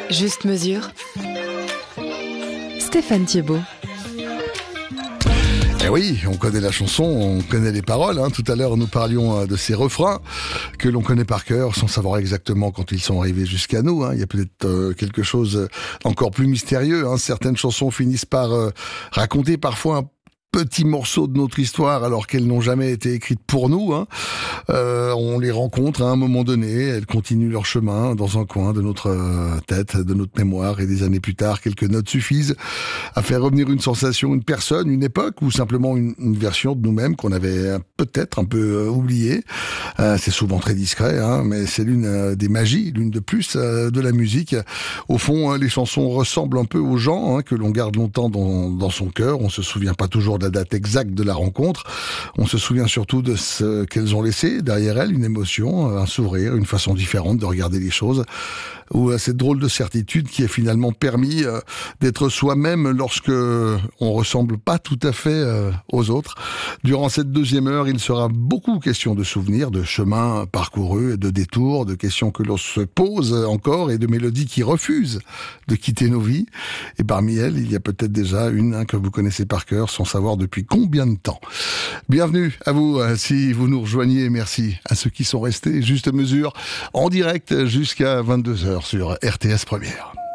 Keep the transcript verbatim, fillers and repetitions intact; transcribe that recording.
Juste mesure. Stéphane Thiebaud. Eh oui, on connaît la chanson, on connaît les paroles. Hein. Tout à l'heure, nous parlions de ces refrains que l'on connaît par cœur, sans savoir exactement quand ils sont arrivés jusqu'à nous. Hein. Il y a peut-être euh, quelque chose encore plus mystérieux. Hein. Certaines chansons finissent par euh, raconter parfois un petits morceaux de notre histoire alors qu'elles n'ont jamais été écrites pour nous. Hein. Euh, on les rencontre à un moment donné, elles continuent leur chemin dans un coin de notre tête, de notre mémoire, et des années plus tard, quelques notes suffisent à faire revenir une sensation, une personne, une époque, ou simplement une, une version de nous-mêmes qu'on avait peut-être un peu oubliée. Euh, c'est souvent très discret, hein, mais c'est l'une des magies, l'une de plus euh, de la musique. Au fond, les chansons ressemblent un peu aux gens hein, que l'on garde longtemps dans, dans son cœur. On se souvient pas toujours de la date exacte de la rencontre. On se souvient surtout de ce qu'elles ont laissé derrière elles, une émotion, un sourire, une façon différente de regarder les choses, ou cette drôle de certitude qui a finalement permis euh, d'être soi-même lorsque on ressemble pas tout à fait euh, aux autres. Durant cette deuxième heure, il sera beaucoup question de souvenirs, de chemins parcourus, de détours, de questions que l'on se pose encore et de mélodies qui refusent de quitter nos vies. Et parmi elles, il y a peut-être déjà une hein, que vous connaissez par cœur sans savoir depuis combien de temps. Bienvenue à vous euh, si vous nous rejoignez. Merci à ceux qui sont restés. Juste mesure en direct jusqu'à vingt-deux heures sur R T S Première.